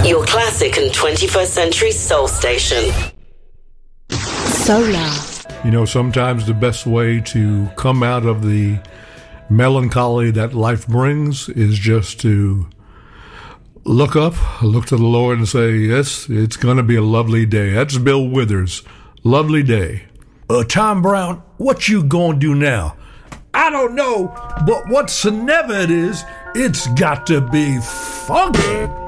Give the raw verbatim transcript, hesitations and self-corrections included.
Your classic and twenty-first century soul station. Solar. You know, sometimes the best way to come out of the melancholy that life brings is just to look up, look to the Lord and say, yes, it's going to be a lovely day. That's Bill Withers. Lovely day. Uh, Tom Brown, what you gonna do now? I don't know, but whatsoever it is, it's got to be funky.